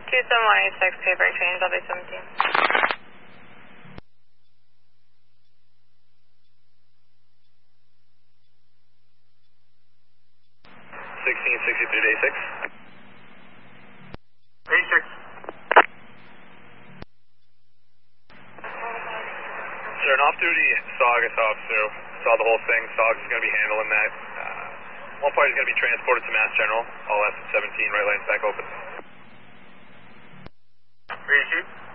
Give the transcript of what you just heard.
27186, pay break change, I'll be 17. 1663 to A6. A6. Sir, an off-duty Saugus officer saw the whole thing. Saugus is going to be handling that. One party is going to be transported to Mass General. All F-17, right lane's back open. Ready to shoot?